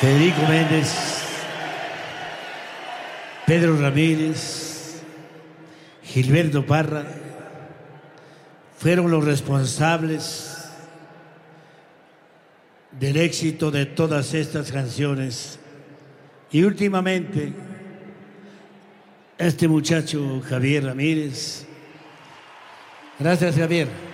Federico Méndez, Pedro Ramírez, Gilberto Parra, fueron los responsables del éxito de todas estas canciones. Y últimamente, este muchacho Javier Ramírez. Gracias, Javier.